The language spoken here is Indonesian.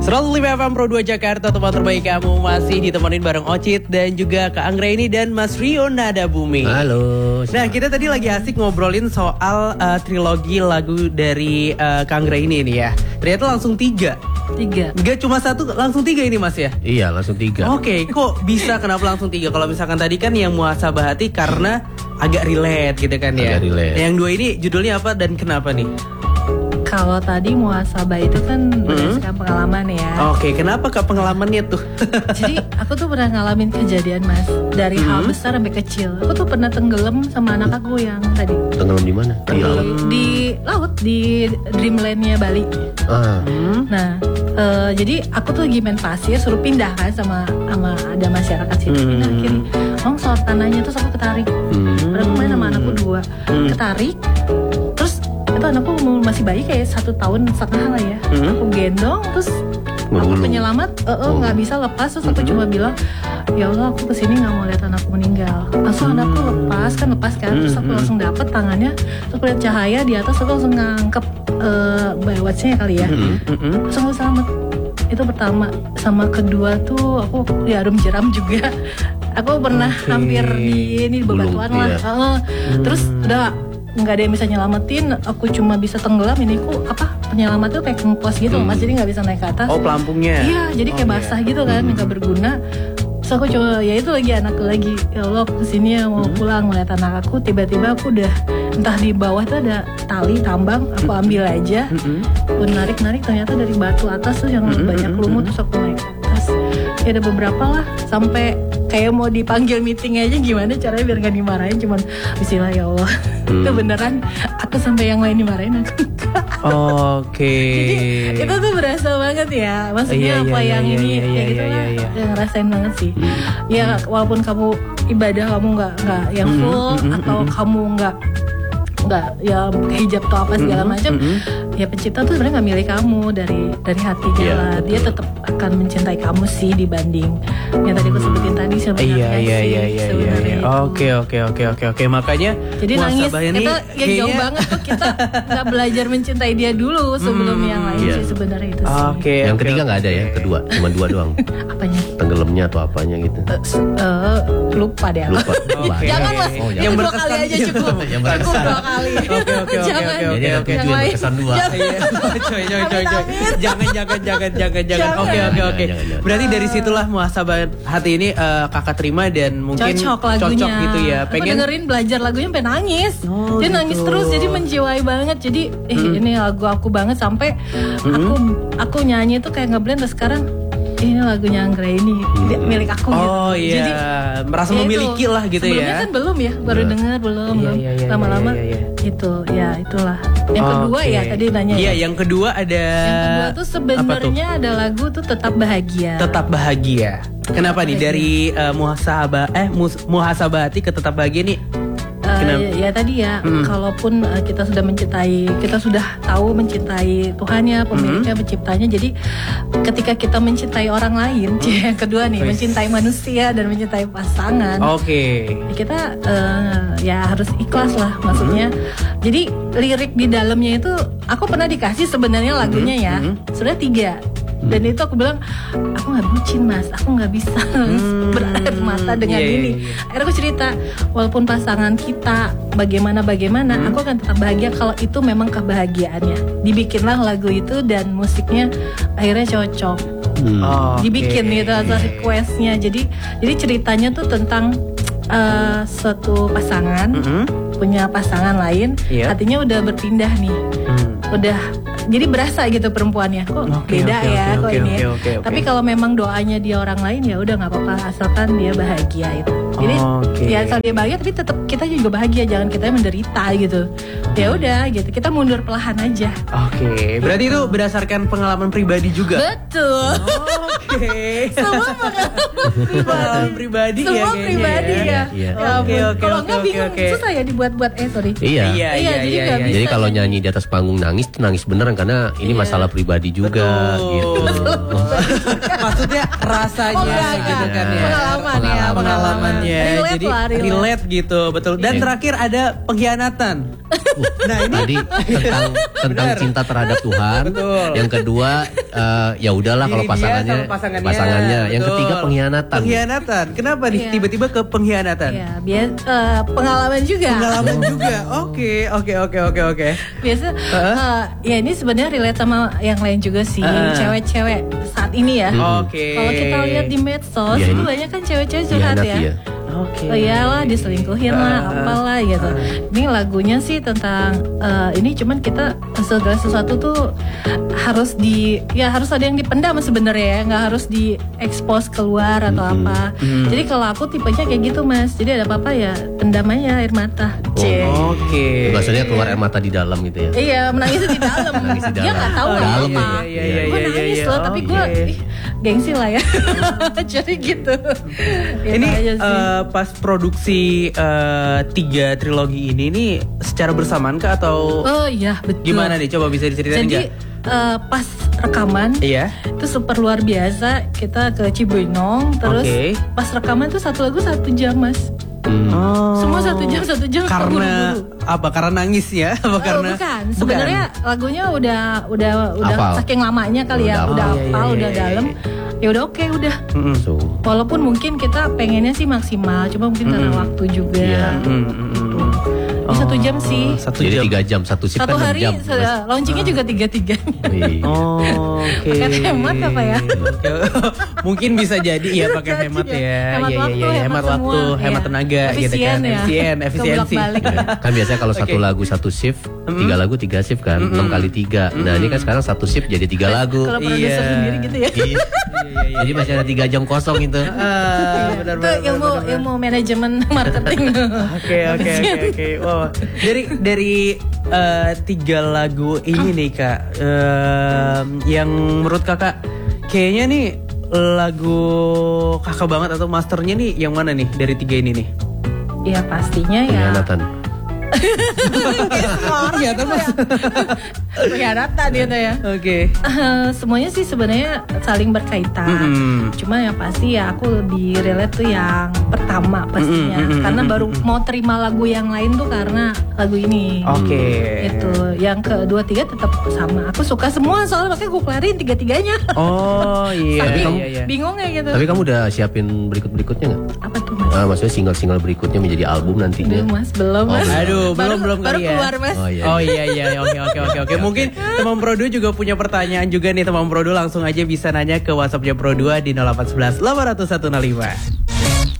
105 FM Pro 2 Jakarta, tempat terbaik kamu. Masih ditemenin bareng Ocit dan juga Kak Anggraini dan Mas Rio Nada Bumi. Halo. Nah, kita tadi lagi asik ngobrolin soal trilogi lagu dari Kak Anggraini ini ya. Ternyata langsung 3. Gak cuma 1, langsung 3 ini Mas ya? Iya, langsung 3. Oke, kok bisa kenapa langsung 3? Kalau misalkan tadi kan yang Muhasabah Hati karena agak relate gitu kan ya. Agak relate. Yang 2 ini judulnya apa dan kenapa nih? Kalau tadi muhasabah itu kan berdasarkan pengalaman ya. Oke, kenapa Kak pengalamannya tuh? Jadi aku tuh pernah ngalamin kejadian Mas. Dari hal besar sampai kecil. Aku tuh pernah tenggelam sama anak aku yang tadi. Tenggelam di mana? Di alam. Di laut, di Dreamland-nya Bali. Nah, jadi aku tuh lagi main pasir, suruh pindah kan sama ada masyarakat situ. Pindah kiri. Longsor tanahnya terus aku ketarik. Padahal aku main sama anakku 2. Ketarik. Terus itu anakku masih bayi kayak 1 tahun setengah lah ya. Aku gendong terus aku penyelamat nggak bisa lepas. Terus aku cuma bilang, ya Allah aku kesini nggak mau lihat anakku meninggal. Langsung anakku lepas kan. Terus aku langsung dapet tangannya. Terus lihat cahaya di atas, aku langsung ngangkep watchnya kali ya. Langsung aku selamat. Itu pertama. Sama kedua tuh aku jarum jeram juga. Aku pernah hampir di bebatuan lah. Terus udah nggak ada yang bisa nyelamatin, aku cuma bisa tenggelam. Ini penyelamat tuh kayak kempos gitu Mas, jadi nggak bisa naik ke atas. Oh, pelampungnya? Iya, jadi kayak basah gitu kan, nggak berguna. Terus aku cuma, ya itu lagi anakku lagi, ya Allah aku kesini ya mau pulang melihat anak aku. Tiba-tiba aku udah entah di bawah tuh ada tali tambang, aku ambil aja. Aku narik ternyata dari batu atas tuh yang banyak lumut. Terus aku naik ke atas. Ya ada beberapa lah, sampai kayak mau dipanggil meeting aja gimana caranya biar gak dimarahin. Cuman bismillah ya Allah. Itu beneran aku sampai yang lain dimarahin aku. Oke. Jadi itu tuh berasa banget ya. Maksudnya ini gitu lah. Ngerasain banget sih. Ya walaupun kamu ibadah kamu nggak yang full atau kamu nggak ya hijab atau apa segala macam, ya pencipta tuh sebenarnya nggak milih kamu dari hatinya lah. Dia tetap akan mencintai kamu sih dibanding yang tadi aku sebutin tadi sebenarnya. Iya. Oke. Makanya jadi nangis ini kita jauh banget tuh, kita nggak belajar mencintai dia dulu sebelum yang lain sih sebenarnya itu sih. Oke. Yang ketiga nggak ada ya, kedua cuma 2 doang. Apanya? Tenggelamnya atau apanya gitu. Lupa deh. Jangan Mas, yang 2 kali aja cukup. Cukup 2 kali. Oke. Jadi ada 7 yang berkesan 2. Coy. Jangan. Oke. Berarti dari situlah Muhasabah Hati ini kakak terima dan mungkin cocok gitu ya. Aku dengerin belajar lagunya sampai nangis. Dia nangis terus, jadi menjiwai banget. Jadi ini lagu aku banget sampai aku nyanyi tuh kayak ngeblend. Terus sekarang ini lagunya Anggraini milik aku gitu. Oh iya. Jadi merasa memiliki lah gitu sebelumnya ya. Sebelumnya kan belum ya, baru denger belum. Lama-lama gitu. Ya itulah. Yang kedua ya tadi nanya. Iya, yang kedua ada. Yang kedua tuh sebenarnya ada lagu tuh Tetap Bahagia. Tetap Bahagia. Kenapa nih dari Muhasabah Hati ke Tetap Bahagia nih? Ya tadi ya, kalaupun kita sudah mencintai, kita sudah tahu mencintai Tuhannya, pemiliknya, penciptanya. Jadi ketika kita mencintai orang lain, yang kedua nih, mencintai manusia dan mencintai pasangan. Kita ya harus ikhlas lah, maksudnya. Jadi lirik di dalamnya itu aku pernah dikasih sebenarnya lagunya ya, sudah 3. Dan itu aku bilang, aku gak bucin Mas, aku gak bisa berair mata dengan ini. Akhirnya aku cerita, walaupun pasangan kita bagaimana aku akan tetap bahagia kalau itu memang kebahagiaannya. Dibikinlah lagu itu dan musiknya akhirnya cocok. Dibikin gitu atas requestnya. Jadi ceritanya tuh tentang suatu pasangan punya pasangan lain, hatinya udah berpindah nih. Udah jadi berasa gitu perempuannya kok beda kok ini ya. Tapi kalau memang doanya dia orang lain ya udah nggak apa-apa asalkan dia bahagia itu. Jadi ya kalau dia bahagia tapi tetap kita juga bahagia, jangan kita menderita gitu. Ya udah gitu, kita mundur perlahan aja. Berarti itu berdasarkan pengalaman pribadi juga. Betul. Semua pengalaman pribadi. Semua pribadi ya. Kalau nggak bingung susah ya dibuat-buat sorry. Iya. Jadi kalau nyanyi di atas panggung nangis beneran karena ini masalah pribadi juga gitu. Maksudnya rasanya gitu kan ya. Pengalamannya. Jadi relate gitu, betul. Dan terakhir ada pengkhianatan. Nah ini Tadi tentang cinta terhadap Tuhan. Betul. Yang kedua ya udahlah kalau Diri dia pasangannya sama pasangannya. Yang Betul. ketiga pengkhianatan. Pengkhianatan. Kenapa nih Iya. tiba-tiba ke pengkhianatan? Ya, pengalaman juga. Pengalaman juga. Oke. Biasa ya ini sebenarnya relate sama yang lain juga sih, cewek-cewek saat ini ya. Oke. Kalau kita lihat di medsos Ya, itu ini banyak kan cewek-cewek curhat Pengkhianat, ya. ya. Oke. Oh iyalah diselingkuhin lah apalah gitu. Ini lagunya sih tentang ini cuman kita segala sesuatu tuh harus harus ada yang dipendam sebenarnya ya, nggak harus diekspos keluar atau apa. Jadi kalau aku tipenya kayak gitu Mas. Jadi ada apa-apa ya pendam aja air mata. Oke. Maksudnya keluar air mata di dalam gitu ya. Iya menangis di dalam. Menangis di Dia dalam. nggak tahu Dalam apa. Iya, Gue nangis loh tapi gue gengsi lah ya. Jadi gitu. Ini Itu aja sih. pas produksi 3 trilogi ini nih secara bersamaan kah atau Oh iya betul. gimana nih? Coba bisa diceritain Jadi pas rekaman Iya. itu super luar biasa. Kita ke Cibinong terus Oke. pas rekaman tuh satu lagu 1 jam Mas. Oh. Semua 1 jam Karena buru-buru. apa? Karena nangis ya? Apa karena Bukan. Sebenarnya lagunya udah Hafal. saking lamanya kali ya, Udah udah hafal. hafal, Iya, udah iya, dalam. Ya udah oke, udah. So, Walaupun mungkin kita pengennya sih maksimal, cuma mungkin karena waktu juga. Iya. Gitu. Jadi 1 jam sih. 1 jadi jam. 3 jam, satu shift Satu kan 6 hari jam. launchingnya juga 3-3. Wih. Oh, oke. Pakai hemat apa ya? Mungkin bisa jadi ya pakai Jadi hemat ya. hemat Iya, waktu, hemat hemat waktu, semua, hemat ya. tenaga gitu Efisien kan. ya. Efisiensi. Kebolak-balik ya. Kan biasanya kalau satu Oke. lagu satu shift, 3 lagu 3 shift kan, 6 kali 3. Nah ini kan sekarang satu shift jadi 3 lagu. Kalau produser Iya. sendiri gitu ya. Iya. Jadi masih ada 3 jam kosong itu. Benar Itu ilmu manajemen marketing. Oke. Wow. Dari 3 lagu ini nih Kak, yang menurut Kakak kayaknya nih lagu Kakak banget atau masternya nih yang mana nih dari 3 ini nih? Ya pastinya ya. Pengkhianatan. Iya kan Mas? Pengkhianatan gitu ya. Oke. Semuanya sih sebenarnya saling berkaitan. Cuma yang pasti ya aku lebih relate tuh yang pertama pastinya. Karena baru mau terima lagu yang lain tuh karena lagu ini. Oke. Itu. Yang kedua tiga tetap sama. Aku suka semua soalnya makanya gue kelarin 3-3-nya. Oh iya. Saking Iya. bingung ya gitu. Tapi kamu udah siapin berikutnya nggak? Apa tuh Mas? Maksudnya single-single berikutnya menjadi album nantinya. Belum Mas, belum Oh, Mas. Aduh, baru belum baru kali ya. keluar Mas. Oh iya. Oh iya. Oke. Mungkin teman Pro 2 juga punya pertanyaan juga nih teman Pro 2, langsung aja bisa nanya ke WhatsAppnya Pro 2 di 0811 801 105.